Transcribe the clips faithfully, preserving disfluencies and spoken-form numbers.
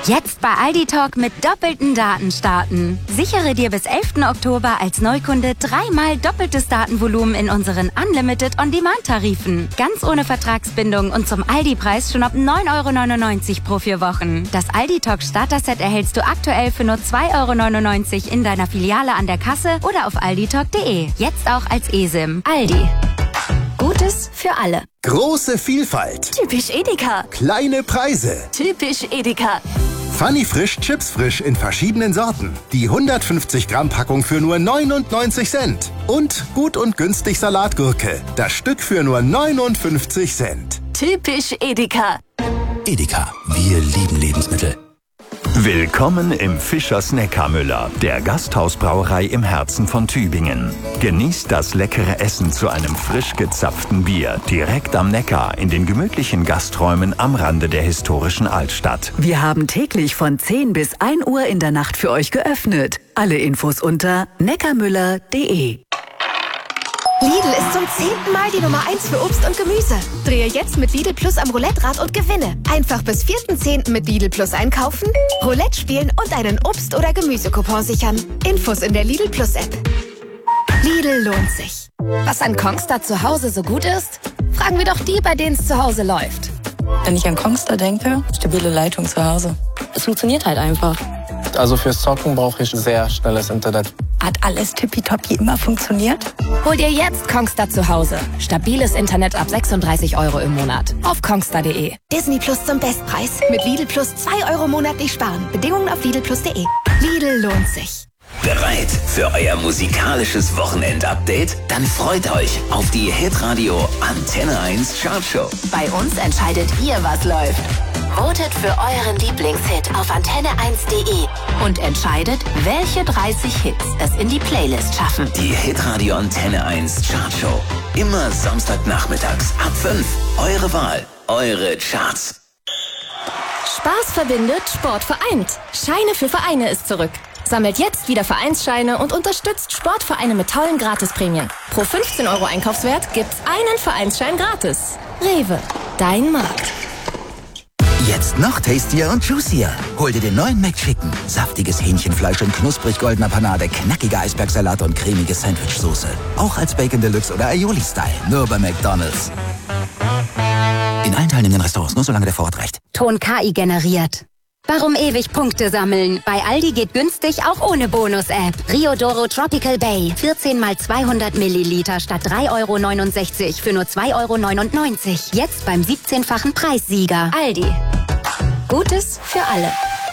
Jetzt bei Aldi Talk mit doppelten Daten starten. Sichere dir bis elften Oktober als Neukunde dreimal doppeltes Datenvolumen in unseren Unlimited On-Demand-Tarifen. Ganz ohne Vertragsbindung und zum Aldi-Preis schon ab neun Euro neunundneunzig pro vier Wochen. Das Aldi Talk Starter-Set erhältst du aktuell für nur zwei Euro neunundneunzig in deiner Filiale an der Kasse oder auf alditalk punkt de. Jetzt auch als eSIM. Aldi. Gutes für alle. Große Vielfalt. Typisch Edeka. Kleine Preise. Typisch Edeka. Funny Frisch Chips Frisch in verschiedenen Sorten. Die hundertfünfzig Gramm Packung für nur neunundneunzig Cent. Und gut und günstig Salatgurke. Das Stück für nur neunundfünfzig Cent. Typisch Edeka. Edeka, wir lieben Lebensmittel. Willkommen im Fischers Neckarmüller, der Gasthausbrauerei im Herzen von Tübingen. Genießt das leckere Essen zu einem frisch gezapften Bier direkt am Neckar in den gemütlichen Gasträumen am Rande der historischen Altstadt. Wir haben täglich von zehn bis ein Uhr in der Nacht für euch geöffnet. Alle Infos unter neckarmüller punkt de. Lidl ist zum zehnten Mal die Nummer eins für Obst und Gemüse. Drehe jetzt mit Lidl Plus am Roulette-Rad und gewinne. Einfach bis vierten zehnten mit Lidl Plus einkaufen, Roulette spielen und einen Obst- oder Gemüsecoupon sichern. Infos in der Lidl Plus App. Lidl lohnt sich. Was an Kongstar zu Hause so gut ist? Fragen wir doch die, bei denen es zu Hause läuft. Wenn ich an Kongstar denke, stabile Leitung zu Hause. Es funktioniert halt einfach. Also fürs Zocken brauche ich sehr schnelles Internet. Hat alles tippitoppi immer funktioniert? Hol dir jetzt Kongstar zu Hause. Stabiles Internet ab sechsunddreißig Euro im Monat. Auf kongstar punkt de. Disney Plus zum Bestpreis. Mit Lidl Plus zwei Euro monatlich sparen. Bedingungen auf lidl plus punkt de. Lidl lohnt sich. Bereit für euer musikalisches Wochenend-Update? Dann freut euch auf die Hitradio Antenne eins Chartshow. Bei uns entscheidet ihr, was läuft. Votet für euren Lieblingshit auf antenne eins punkt de und entscheidet, welche dreißig Hits es in die Playlist schaffen. Die Hitradio Antenne eins Chartshow. Immer Samstagnachmittags ab fünf. Eure Wahl, eure Charts. Spaß verbindet, Sport vereint. Scheine für Vereine ist zurück. Sammelt jetzt wieder Vereinsscheine und unterstützt Sportvereine mit tollen Gratisprämien. Pro fünfzehn Euro Einkaufswert gibt's einen Vereinsschein gratis. Rewe, dein Markt. Jetzt noch tastier und juicier. Hol dir den neuen McChicken. Saftiges Hähnchenfleisch in knusprig goldener Panade, knackige Eisbergsalat und cremige Sandwichsoße. Auch als Bacon Deluxe oder Aioli-Style. Nur bei McDonald's. In allen teilnehmenden Restaurants, nur solange der Vorrat reicht. Ton K I generiert. Warum ewig Punkte sammeln? Bei Aldi geht günstig auch ohne Bonus-App. Riodoro Tropical Bay. vierzehn mal zweihundert Milliliter statt drei Euro neunundsechzig für nur zwei Euro neunundneunzig. Jetzt beim siebzehnfachen Preissieger. Aldi. Gutes für alle.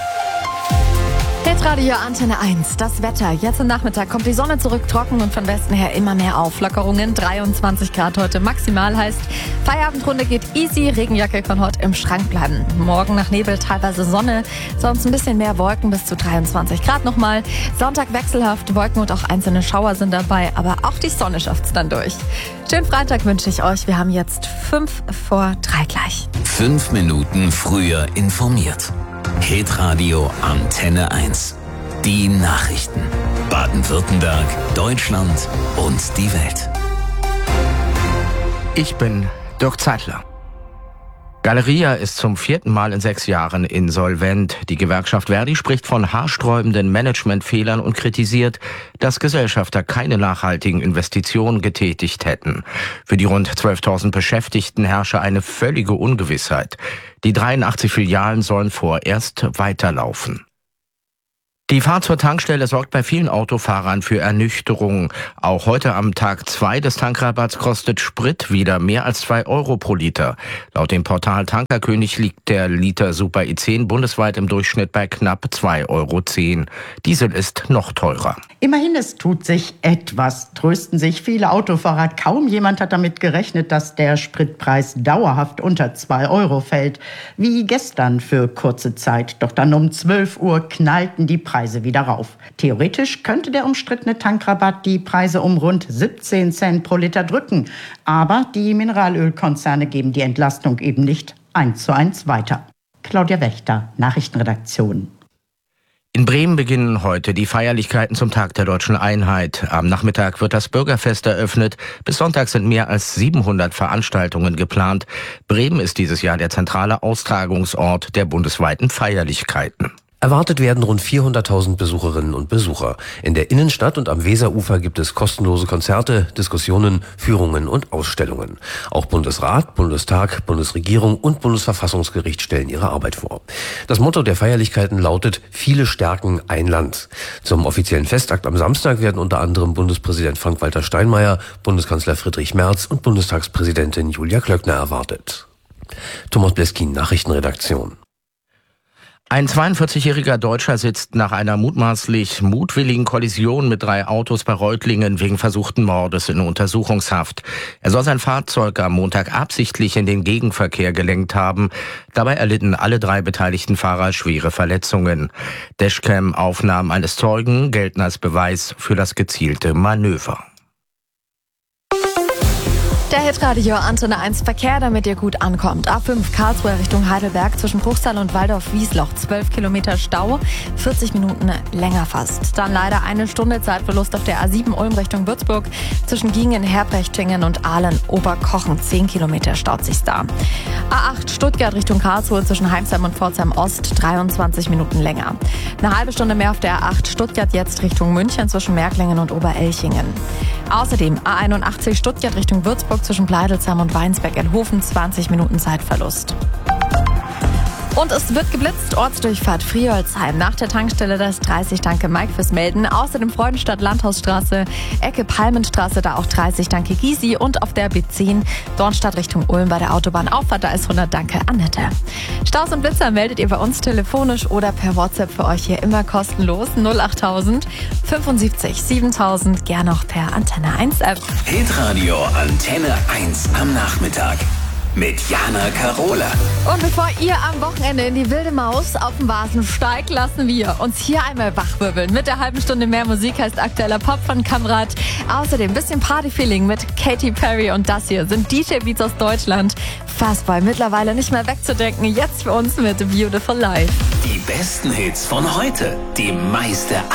Hitradio Antenne eins, das Wetter. Jetzt am Nachmittag kommt die Sonne zurück, trocken und von Westen her immer mehr Auflockerungen. dreiundzwanzig Grad heute maximal heißt, Feierabendrunde geht easy, Regenjacke kann heute im Schrank bleiben. Morgen nach Nebel teilweise Sonne, sonst ein bisschen mehr Wolken bis zu dreiundzwanzig Grad nochmal. Sonntag wechselhaft, Wolken und auch einzelne Schauer sind dabei, aber auch die Sonne schafft's dann durch. Schönen Freitag wünsche ich euch. Wir haben jetzt fünf vor drei gleich. Fünf Minuten früher informiert. Hitradio Antenne eins. Die Nachrichten. Baden-Württemberg, Deutschland und die Welt. Ich bin Dirk Zeitler. Galeria ist zum vierten Mal in sechs Jahren insolvent. Die Gewerkschaft Verdi spricht von haarsträubenden Managementfehlern und kritisiert, dass Gesellschafter keine nachhaltigen Investitionen getätigt hätten. Für die rund zwölftausend Beschäftigten herrsche eine völlige Ungewissheit. Die dreiundachtzig Filialen sollen vorerst weiterlaufen. Die Fahrt zur Tankstelle sorgt bei vielen Autofahrern für Ernüchterung. Auch heute am Tag zwei des Tankrabatts kostet Sprit wieder mehr als zwei Euro pro Liter. Laut dem Portal Tankerkönig liegt der Liter Super I zehn bundesweit im Durchschnitt bei knapp zwei Euro zehn. Diesel ist noch teurer. Immerhin, es tut sich etwas, trösten sich viele Autofahrer. Kaum jemand hat damit gerechnet, dass der Spritpreis dauerhaft unter zwei Euro fällt. Wie gestern für kurze Zeit. Doch dann um zwölf Uhr knallten die Preise wieder rauf. Theoretisch könnte der umstrittene Tankrabatt die Preise um rund siebzehn Cent pro Liter drücken. Aber die Mineralölkonzerne geben die Entlastung eben nicht eins zu eins weiter. Claudia Wächter, Nachrichtenredaktion. In Bremen beginnen heute die Feierlichkeiten zum Tag der Deutschen Einheit. Am Nachmittag wird das Bürgerfest eröffnet. Bis Sonntag sind mehr als siebenhundert Veranstaltungen geplant. Bremen ist dieses Jahr der zentrale Austragungsort der bundesweiten Feierlichkeiten. Erwartet werden rund vierhunderttausend Besucherinnen und Besucher. In der Innenstadt und am Weserufer gibt es kostenlose Konzerte, Diskussionen, Führungen und Ausstellungen. Auch Bundesrat, Bundestag, Bundesregierung und Bundesverfassungsgericht stellen ihre Arbeit vor. Das Motto der Feierlichkeiten lautet: Viele stärken ein Land. Zum offiziellen Festakt am Samstag werden unter anderem Bundespräsident Frank-Walter Steinmeier, Bundeskanzler Friedrich Merz und Bundestagspräsidentin Julia Klöckner erwartet. Thomas Bleskin, Nachrichtenredaktion. Ein zweiundvierzigjähriger Deutscher sitzt nach einer mutmaßlich mutwilligen Kollision mit drei Autos bei Reutlingen wegen versuchten Mordes in Untersuchungshaft. Er soll sein Fahrzeug am Montag absichtlich in den Gegenverkehr gelenkt haben. Dabei erlitten alle drei beteiligten Fahrer schwere Verletzungen. Dashcam-Aufnahmen eines Zeugen gelten als Beweis für das gezielte Manöver. Der Hitradio Antenne eins Verkehr, damit ihr gut ankommt. A fünf Karlsruhe Richtung Heidelberg zwischen Bruchsal und Waldorf-Wiesloch. zwölf Kilometer Stau, vierzig Minuten länger fast. Dann leider eine Stunde Zeitverlust auf der A sieben Ulm Richtung Würzburg. Zwischen Giengen, Herbrechtingen und Ahlen-Oberkochen. zehn Kilometer staut sich's da. A acht Stuttgart Richtung Karlsruhe zwischen Heimsheim und Pforzheim Ost. dreiundzwanzig Minuten länger. Eine halbe Stunde mehr auf der A acht Stuttgart jetzt Richtung München zwischen Märklingen und Oberelchingen. Außerdem A einundachtzig Stuttgart Richtung Würzburg zwischen Pleidelsheim und Weinsberg-Elhofen, zwanzig Minuten Zeitverlust. Und es wird geblitzt, Ortsdurchfahrt Friolsheim. Nach der Tankstelle das dreißig, danke Mike fürs Melden. Außerdem Freudenstadt Landhausstraße, Ecke Palmenstraße, da auch dreißig, danke Gysi. Und auf der B zehn Dornstadt Richtung Ulm bei der Autobahnauffahrt, da ist hundert, danke Annette. Staus und Blitzer meldet ihr bei uns telefonisch oder per WhatsApp für euch hier immer kostenlos. null achttausend fünfundsiebzig siebentausend, gern auch per Antenne eins App. Hitradio Antenne eins am Nachmittag. Mit Jana Karola. Und bevor ihr am Wochenende in die wilde Maus auf dem Vasen steigt, lassen wir uns hier einmal wachwirbeln. Mit der halben Stunde mehr Musik heißt aktueller Pop von Kamrat. Außerdem ein bisschen Partyfeeling mit Katy Perry, und das hier sind D J Beats aus Deutschland. Fastball mittlerweile nicht mehr wegzudenken. Jetzt für uns mit Beautiful Life. Die besten Hits von heute. Die meiste